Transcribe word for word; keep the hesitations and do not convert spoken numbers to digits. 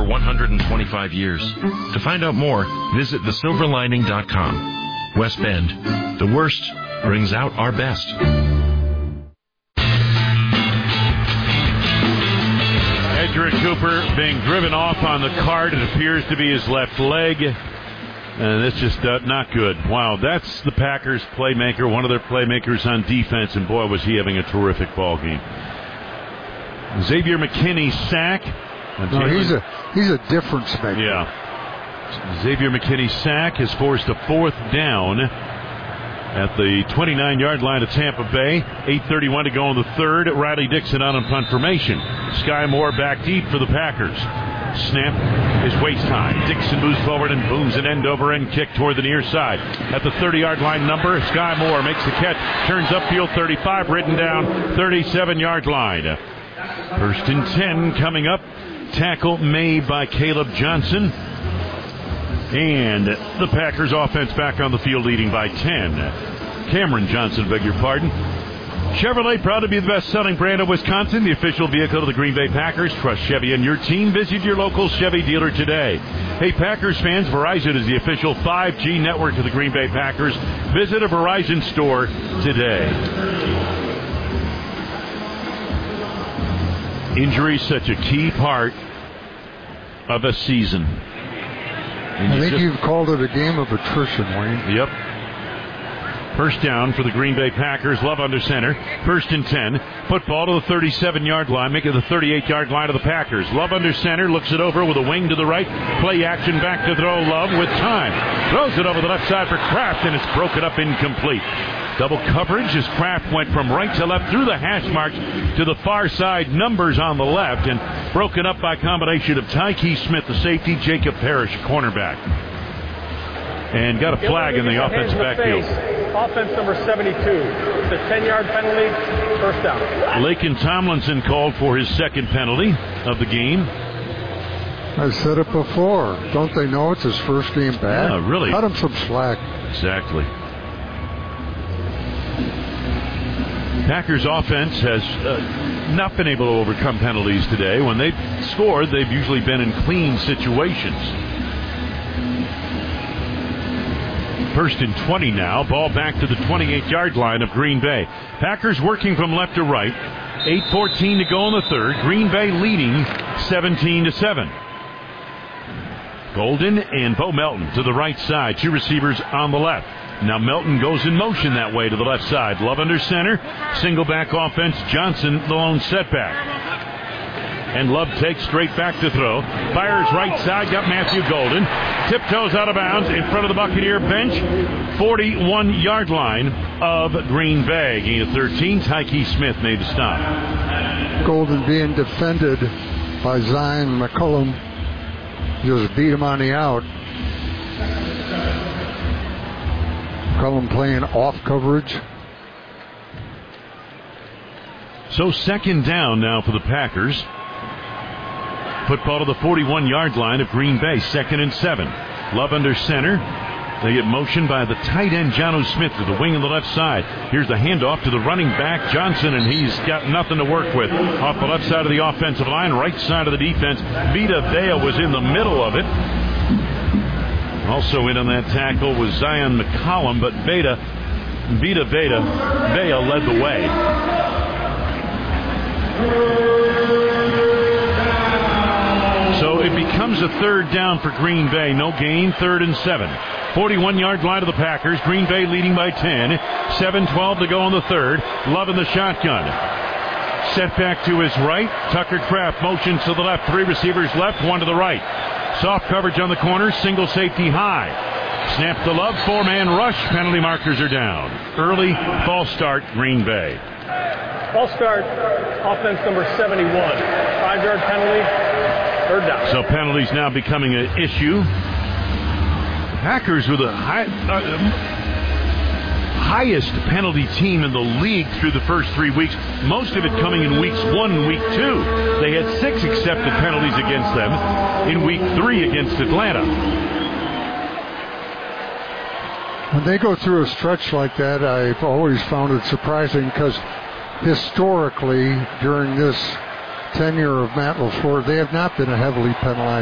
over one hundred twenty-five years. To find out more, visit the silver lining dot com. West Bend, the worst brings out our best. Edgerrin Cooper being driven off on the cart. It appears to be his left leg. And it's just uh, not good. Wow, that's the Packers playmaker, one of their playmakers on defense, and boy, was he having a terrific ball game. Xavier McKinney sack. No, he's a he's a difference maker. Yeah. Xavier McKinney sack has forced a fourth down at the twenty-nine-yard line of Tampa Bay. eight thirty-one to go in the third. Riley Dixon out on punt formation. Sky Moore back deep for the Packers. Snap is waist high. Dixon moves forward and booms an end-over-end kick toward the near side. At the thirty-yard line number, Sky Moore makes the catch, turns upfield thirty-five, written down thirty-seven-yard line. First and ten coming up. Tackle made by Caleb Johnson. And the Packers offense back on the field leading by ten. Cameron Johnson, beg your pardon. Chevrolet, proud to be the best-selling brand of Wisconsin, the official vehicle of the Green Bay Packers. Trust Chevy and your team. Visit your local Chevy dealer today. Hey, Packers fans, Verizon is the official five G network of the Green Bay Packers. Visit a Verizon store today. Injury is such a key part of a season. And I you think just, you've called it a game of attrition, Wayne. Yep. First down for the Green Bay Packers. Love under center. First and ten. Football to the thirty-seven-yard line. Make it the thirty-eight-yard line of the Packers. Love under center. Looks it over with a wing to the right. Play action back to throw. Love with time. Throws it over the left side for Kraft, and it's broken up incomplete. Double coverage as Kraft went from right to left through the hash marks to the far side. Numbers on the left, and broken up by combination of Tyke Smith, the safety, Jacob Parrish, cornerback. And got a flag in the offensive backfield. Offense number seventy-two. It's a ten-yard penalty, first down. Lakin Tomlinson called for his second penalty of the game. I've said it before. Don't they know it's his first game back? Yeah, really. Cut him some slack. Exactly. Packers offense has uh, not been able to overcome penalties today. When they've scored, they've usually been in clean situations. First and twenty now. Ball back to the twenty-eight-yard line of Green Bay. Packers working from left to right. eight fourteen to go in the third. Green Bay leading seventeen to seven. Golden and Bo Melton to the right side. Two receivers on the left. Now Melton goes in motion that way to the left side. Love under center. Single back offense. Johnson the lone setback. And Love takes straight back to throw. Fires right side. Got Matthew Golden. Tiptoes out of bounds in front of the Buccaneer bench. forty-one-yard line of Green Bay. Gain of thirteen. Tyke Smith made the stop. Golden being defended by Zion McCullum. Just beat him on the out. McCullum playing off coverage. So second down now for the Packers. Football to the forty-one-yard line of Green Bay. Second and seven. Love under center. They get motion by the tight end, Jonnu Smith, to the wing on the left side. Here's the handoff to the running back, Johnson, and he's got nothing to work with. Off the left side of the offensive line, right side of the defense. Vita Vea was in the middle of it. Also in on that tackle was Zion McCollum, but Vita, Vita Veda, Vea led the way. So it becomes a third down for Green Bay. No gain, third and seven. forty-one-yard line of the Packers. Green Bay leading by ten. seven twelve to go in the third. Love in the shotgun. Set back to his right. Tucker Kraft motions to the left. Three receivers left, one to the right. Soft coverage on the corner. Single safety high. Snap to Love. Four-man rush. Penalty markers are down. Early false start, Green Bay. False start, offense number seventy-one. Five-yard penalty. Third down. So penalties now becoming an issue. Packers with a high, uh, highest penalty team in the league through the first three weeks. Most of it coming in weeks one and week two. They had six accepted penalties against them in week three against Atlanta. When they go through a stretch like that, I've always found it surprising because historically during this tenure of Matt LaFleur, they have not been a heavily penalized